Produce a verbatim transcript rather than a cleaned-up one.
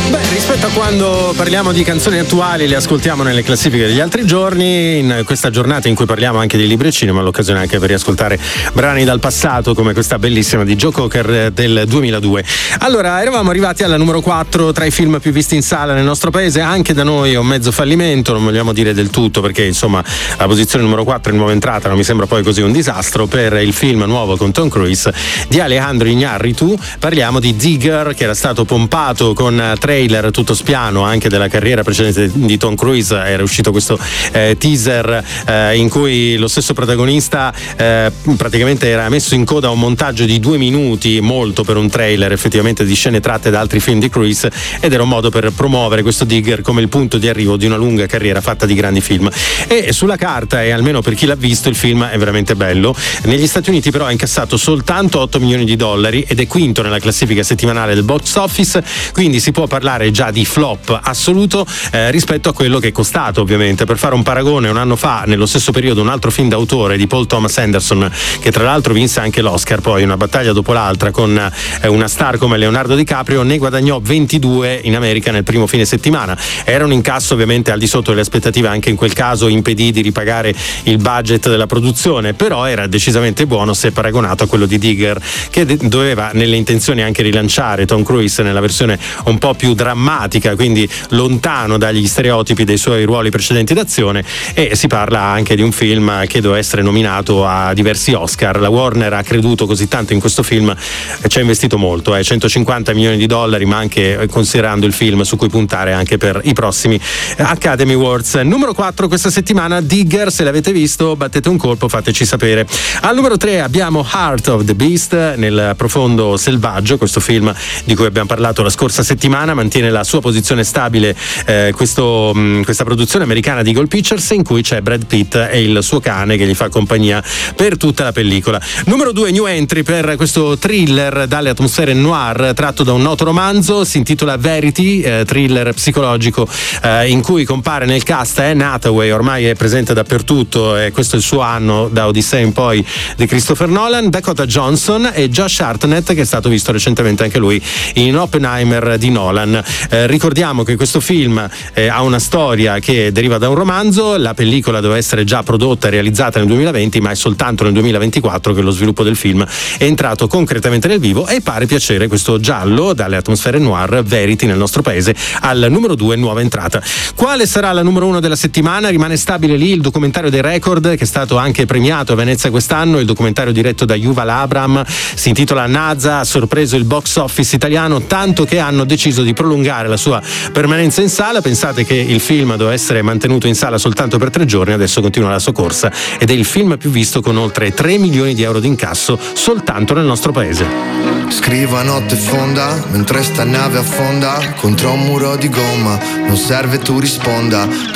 Beh, rispetto a quando parliamo di canzoni attuali, le ascoltiamo nelle classifiche degli altri giorni, in questa giornata in cui parliamo anche di libri e cinema, l'occasione anche per riascoltare brani dal passato come questa bellissima di Joe Cocker del duemiladue. Allora, eravamo arrivati alla numero quattro tra i film più visti in sala nel nostro paese, anche da noi è un mezzo fallimento, non vogliamo dire del tutto perché insomma la posizione numero quattro in nuova entrata non mi sembra poi così un disastro per il film nuovo con Tom Cruise di Alejandro Iñárritu. Parliamo di Digger, che era stato pompato con trailer tutto spiano anche della carriera precedente di Tom Cruise. Era uscito questo eh, teaser eh, in cui lo stesso protagonista eh, praticamente era messo in coda a un montaggio di due minuti, molto per un trailer effettivamente, di scene tratte da altri film di Cruise, ed era un modo per promuovere questo Digger come il punto di arrivo di una lunga carriera fatta di grandi film. E sulla carta, e almeno per chi l'ha visto, il film è veramente bello. Negli Stati Uniti però ha incassato soltanto otto milioni di dollari ed è quinto nella classifica settimanale del box office, quindi si può parlare già di flop assoluto eh, rispetto a quello che è costato, ovviamente. Per fare un paragone, un anno fa nello stesso periodo un altro film d'autore di Paul Thomas Anderson, che tra l'altro vinse anche l'Oscar, poi una battaglia dopo l'altra con eh, una star come Leonardo DiCaprio, ne guadagnò ventidue in America nel primo fine settimana. Era un incasso ovviamente al di sotto delle aspettative, anche in quel caso impedì di ripagare il budget della produzione, però era decisamente buono se paragonato a quello di Digger, che de- doveva nelle intenzioni anche rilanciare Tom Cruise nella versione un po' più drammatica, quindi lontano dagli stereotipi dei suoi ruoli precedenti d'azione. E si parla anche di un film che doveva essere nominato a diversi Oscar. La Warner ha creduto così tanto in questo film, ci ha investito molto, eh, centocinquanta milioni di dollari, ma anche considerando il film su cui puntare anche per i prossimi Academy Awards. Numero quattro questa settimana, Digger. Se l'avete visto, battete un colpo, fateci sapere. Al numero tre abbiamo Heart of the Beast, nel profondo selvaggio, questo film di cui abbiamo parlato la scorsa settimana. Mantiene la sua posizione stabile eh, questo, mh, questa produzione americana di Eagle Pictures, in cui c'è Brad Pitt e il suo cane che gli fa compagnia per tutta la pellicola. Numero due, new entry per questo thriller dalle atmosfere noir tratto da un noto romanzo, si intitola Verity, eh, thriller psicologico eh, in cui compare nel cast Anne Hathaway, ormai è presente dappertutto e questo è il suo anno da Odyssey in poi, di Christopher Nolan, Dakota Johnson e Josh Hartnett, che è stato visto recentemente anche lui in Oppenheimer di Nolan. Eh, ricordiamo che questo film eh, ha una storia che deriva da un romanzo. La pellicola doveva essere già prodotta e realizzata nel duemilaventi, ma è soltanto nel duemilaventiquattro che lo sviluppo del film è entrato concretamente nel vivo, e pare piacere questo giallo dalle atmosfere noir, Verity, nel nostro paese al numero due, nuova entrata. Quale sarà la numero uno della settimana? Rimane stabile lì il documentario dei Record, che è stato anche premiato a Venezia quest'anno. Il documentario diretto da Yuval Abram si intitola NASA, ha sorpreso il box office italiano tanto che hanno deciso di prolungare la sua permanenza in sala. Pensate che il film doveva essere mantenuto in sala soltanto per tre giorni, adesso continua la sua corsa ed è il film più visto con oltre tre milioni di euro di incasso soltanto nel nostro paese. Scrivo a notte fonda mentre sta nave affonda contro un muro di gomma, non serve tu risponda,